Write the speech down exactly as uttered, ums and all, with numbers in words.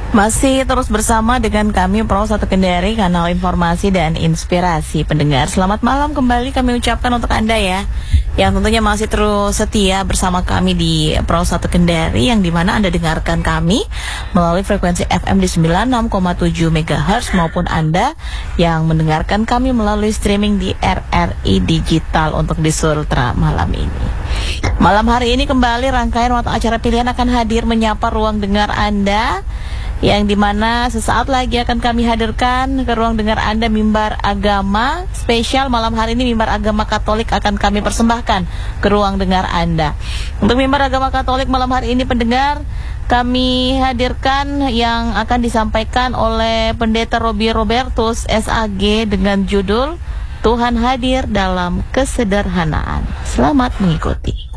Masih terus bersama dengan kami Pro satu Kendari, kanal informasi dan inspirasi pendengar. Selamat malam kembali kami ucapkan untuk Anda ya, yang tentunya masih terus setia bersama kami di Pro satu Kendari, yang dimana Anda dengarkan kami melalui frekuensi F M di sembilan puluh enam koma tujuh megahertz, maupun Anda yang mendengarkan kami melalui streaming di R R I Digital untuk di Sultra malam ini. Malam hari ini kembali rangkaian waktu acara pilihan akan hadir menyapa ruang dengar Anda, yang dimana sesaat lagi akan kami hadirkan ke ruang dengar Anda mimbar agama spesial. Malam hari ini mimbar agama Katolik akan kami persembahkan ke ruang dengar Anda. Untuk mimbar agama Katolik malam hari ini pendengar, kami hadirkan yang akan disampaikan oleh Pendeta Robi Robertus S A G dengan judul Tuhan Hadir dalam Kesederhanaan. Selamat mengikuti.